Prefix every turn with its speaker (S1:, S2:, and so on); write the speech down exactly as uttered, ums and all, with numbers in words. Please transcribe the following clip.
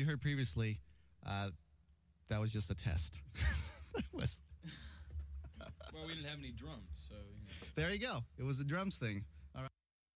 S1: heard previously, uh, that was just a test. That was.
S2: Well, we didn't have any drums, so. You know.
S1: There you go. It was a drums thing.